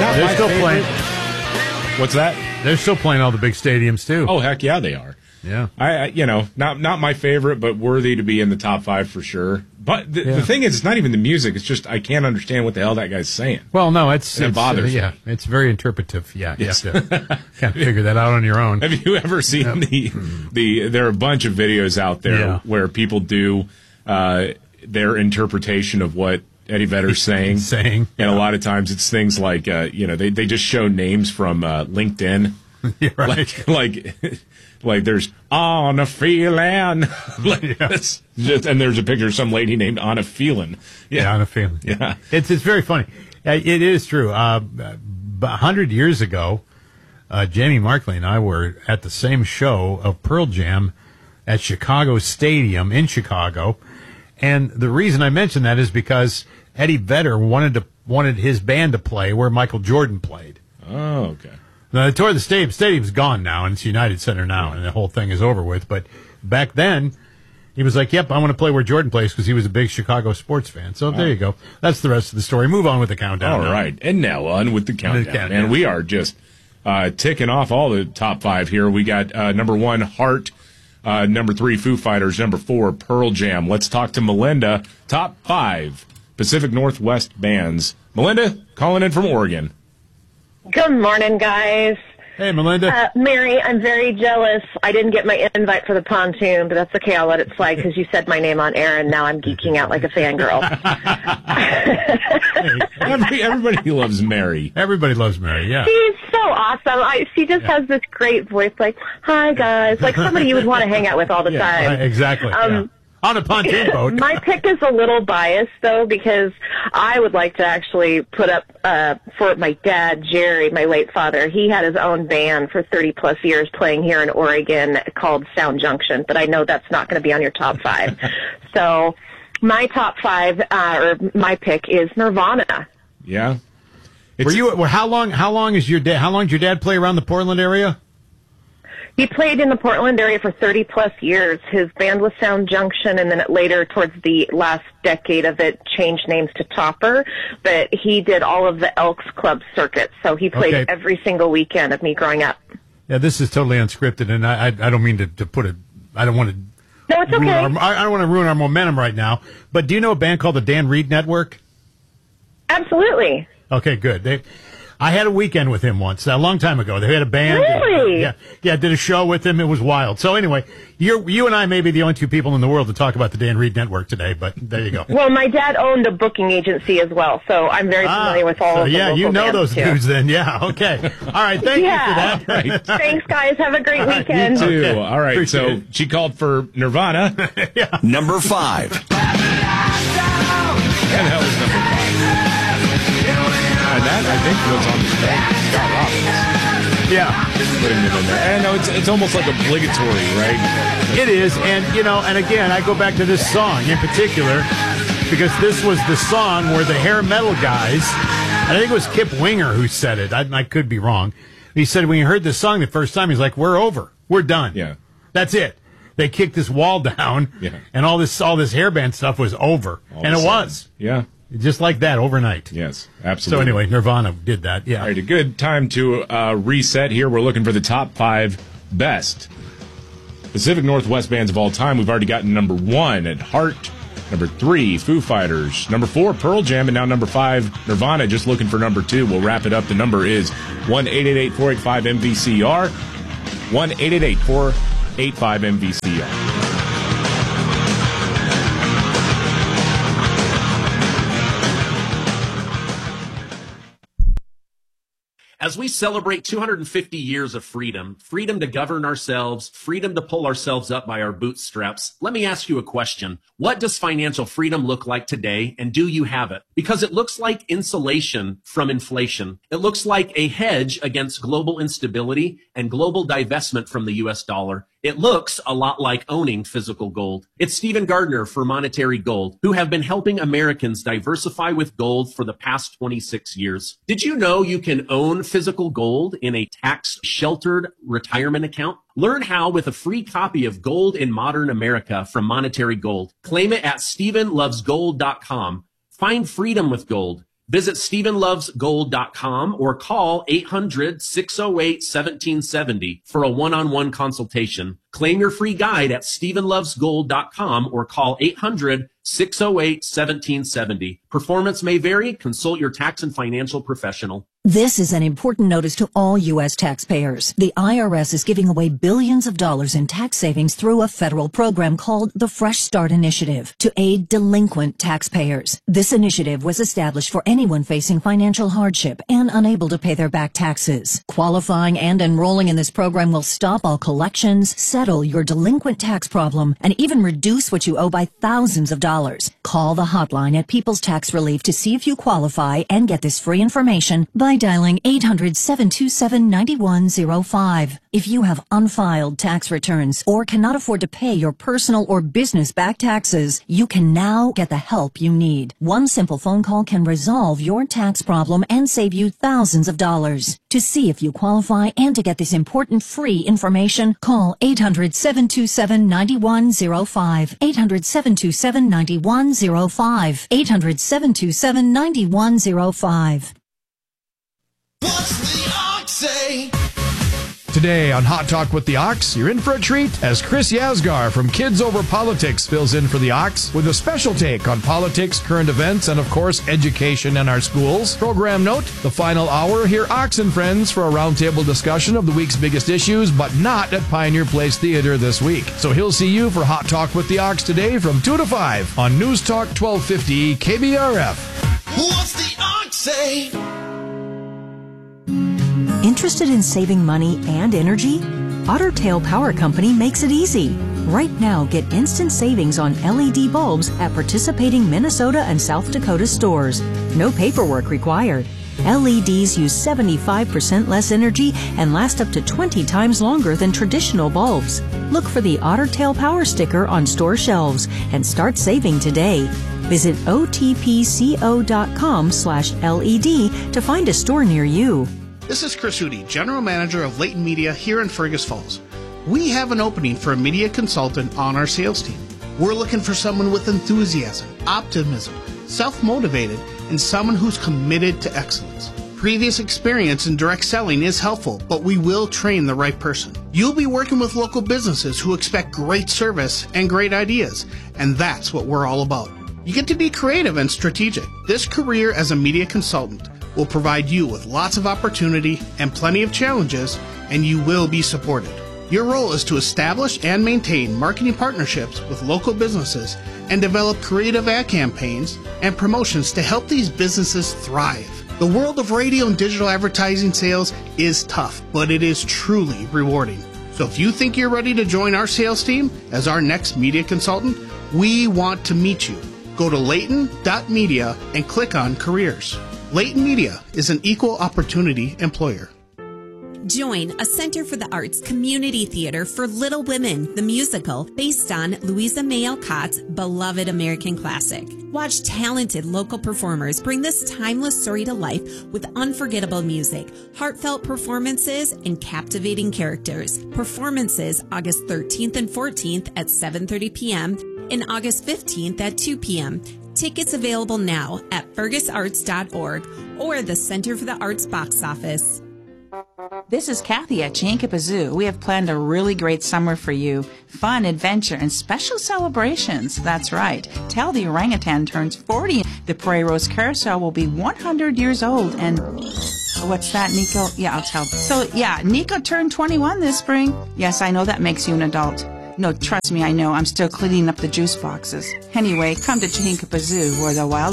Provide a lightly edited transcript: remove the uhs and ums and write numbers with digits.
They're still playing. What's that? They're still playing all the big stadiums too. Oh, heck yeah, they are. Yeah. I not my favorite, but worthy to be in the top 5 for sure. But the thing is, it's not even the music. It's just I can't understand what the hell that guy's saying. Well, no, it bothers me. Yeah, it's very interpretive. Yeah, you have to can't figure that out on your own. Have you ever seen there are a bunch of videos out there where people do their interpretation of what Eddie Vedder's saying. And a lot of times it's things like, they just show names from LinkedIn. Yeah, right. Like there's On a Feeling. And there's a picture of some lady named Anna Phelan. Yeah, Anna Phelan. Yeah. It's very funny. It is true. 100 years ago, Jamie Markley and I were at the same show of Pearl Jam at Chicago Stadium in Chicago. And the reason I mention that is because Eddie Vedder wanted his band to play where Michael Jordan played. Oh, okay. Now, they tore the stadium. Stadium's gone now, and it's United Center now, and the whole thing is over with. But back then, he was like, yep, I want to play where Jordan plays because he was a big Chicago sports fan. So there you go. That's the rest of the story. Move on with the countdown. All right. And now on with the countdown. And we are just ticking off all the top 5 here. We got number 1, Heart. Number 3, Foo Fighters. Number 4, Pearl Jam. Let's talk to Melinda. Top 5 Pacific Northwest bands. Melinda, calling in from Oregon. Good morning, guys. Hey, Melinda. Mary, I'm very jealous. I didn't get my invite for the pontoon, but that's okay. I'll let it slide because you said my name on air, and now I'm geeking out like a fangirl. Everybody loves Mary. Everybody loves Mary, yeah. She's so awesome. She just has this great voice, like, hi, guys. Like somebody you would want to hang out with all the time. Right, exactly, on a pontoon boat. My pick is a little biased, though, because I would like to actually put up for my dad, Jerry, my late father. He had his own band for 30-plus years playing here in Oregon called Sound Junction, but I know that's not going to be on your top 5. So my top 5, or my pick, is Nirvana. Yeah. How long did your dad play around the Portland area? He played in the Portland area for 30-plus years. His band was Sound Junction, and then later, towards the last decade of it, changed names to Topper. But he did all of the Elks Club circuits, so he played every single weekend of me growing up. Yeah, this is totally unscripted, and I don't mean to put it. I don't want to. No, it's okay. I don't want to ruin our momentum right now. But do you know a band called the Dan Reed Network? Absolutely. Okay, good. I had a weekend with him once, a long time ago. They had a band. Really? Yeah, did a show with him. It was wild. So anyway, you and I may be the only 2 people in the world to talk about the Dan Reed Network today, but there you go. Well, my dad owned a booking agency as well, so I'm very familiar with all of the local you know bands those dudes then. Yeah, okay. All right, thank you for that. Right. Thanks, guys. Have a great weekend. You too. Okay. All right, Appreciate she called for Nirvana. Number 5. And that was number 5. And that, I think, was on the stage. Scott Robbins. Yeah. Putting it in there. And I know it's almost like obligatory, right? It is, and and again, I go back to this song in particular because this was the song where the hair metal guys, and I think it was Kip Winger who said it. I could be wrong. He said when he heard this song the first time, he's like, "We're over. We're done. Yeah, that's it." They kicked this wall down, and all this hairband stuff was over, and it was. Yeah. Just like that, overnight. Yes, absolutely. So anyway, Nirvana did that, yeah. All right, a good time to reset here. We're looking for the top 5 best Pacific Northwest bands of all time. We've already gotten number 1 at Heart, number 3, Foo Fighters, number 4, Pearl Jam, and now number 5, Nirvana. Just looking for number 2. We'll wrap it up. The number is 1-888-485-MVCR, 1-888-485-MVCR. As we celebrate 250 years of freedom, freedom to govern ourselves, freedom to pull ourselves up by our bootstraps, let me ask you a question. What does financial freedom look like today, and do you have it? Because it looks like insulation from inflation. It looks like a hedge against global instability and global divestment from the US dollar. It looks a lot like owning physical gold. It's Stephen Gardner for Monetary Gold, who have been helping Americans diversify with gold for the past 26 years. Did you know you can own physical gold in a tax-sheltered retirement account? Learn how with a free copy of Gold in Modern America from Monetary Gold. Claim it at StephenLovesGold.com. Find freedom with gold. Visit StephenLovesGold.com or call 800-608-1770 for a one-on-one consultation. Claim your free guide at StephenLovesGold.com or call 800-608-1770. Performance may vary. Consult your tax and financial professional. This is an important notice to all U.S. taxpayers. The IRS is giving away billions of dollars in tax savings through a federal program called the Fresh Start Initiative to aid delinquent taxpayers. This initiative was established for anyone facing financial hardship and unable to pay their back taxes. Qualifying and enrolling in this program will stop all collections, settle your delinquent tax problem, and even reduce what you owe by thousands of dollars. Call the hotline at People's Tax Relief to see if you qualify and get this free information by dialing 800-727-9105. If you have unfiled tax returns or cannot afford to pay your personal or business back taxes, you can now get the help you need. One simple phone call can resolve your tax problem and save you thousands of dollars. To see if you qualify and to get this important free information, call 800-727-9105. 800-727-9105. 800-727-9105. What's the Ox say? Today on Hot Talk with the Ox, you're in for a treat as Chris Yasgar from Kids Over Politics fills in for the Ox with a special take on politics, current events, and of course, education in our schools. Program note, the final hour, hear Ox and friends for a roundtable discussion of the week's biggest issues, but not at Pioneer Place Theater this week. So he'll see you for Hot Talk with the Ox today from 2 to 5 on News Talk 1250 KBRF. What's the Ox say? Interested in saving money and energy? Otter Tail Power Company makes it easy. Right now, get instant savings on LED bulbs at participating Minnesota and South Dakota stores. No paperwork required. LEDs use 75% less energy and last up to 20 times longer than traditional bulbs. Look for the Otter Tail Power sticker on store shelves and start saving today. Visit otpco.com/LED to find a store near you. This is Chris Hootie, General Manager of Leighton Media here in Fergus Falls. We have an opening for a media consultant on our sales team. We're looking for someone with enthusiasm, optimism, self-motivated, and someone who's committed to excellence. Previous experience in direct selling is helpful, but we will train the right person. You'll be working with local businesses who expect great service and great ideas, and that's what we're all about. You get to be creative and strategic. This career as a media consultant will provide you with lots of opportunity and plenty of challenges, and you will be supported. Your role is to establish and maintain marketing partnerships with local businesses and develop creative ad campaigns and promotions to help these businesses thrive. The world of radio and digital advertising sales is tough, but it is truly rewarding. So if you think you're ready to join our sales team as our next media consultant, we want to meet you. Go to Leighton.media and click on Careers. Leighton Media is an equal opportunity employer. Join a Center for the Arts community theater for Little Women, the musical, based on Louisa May Alcott's beloved American classic. Watch talented local performers bring this timeless story to life with unforgettable music, heartfelt performances, and captivating characters. Performances August 13th and 14th at 7:30 p.m. and August 15th at 2 p.m. Tickets available now at fergusarts.org or the Center for the Arts box office. This is Kathy at Chihinkapa Zoo. We have planned a really great summer for you. Fun, adventure, and special celebrations. That's right. Tell the orangutan turns 40. The Prairie Rose Carousel will be 100 years old. And what's that, Nico? Yeah, I'll tell. So, yeah, Nico turned 21 this spring. Yes, I know that makes you an adult. No, trust me, I know. I'm still cleaning up the juice boxes. Anyway, come to Chihinkapa Zoo, where the wild